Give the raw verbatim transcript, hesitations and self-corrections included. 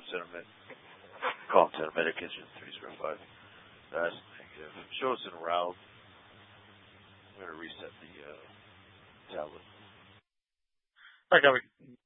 Center Med. Call Center Medic Engine three zero five. That's negative. Show us in route. I'm going to reset the uh, tablet. I got it.